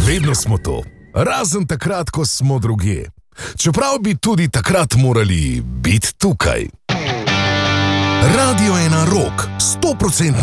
Vedno smo to, razen takrat, ko smo drugje. Čeprav bi tudi takrat morali biti tukaj. Radio 1 Rock, 100%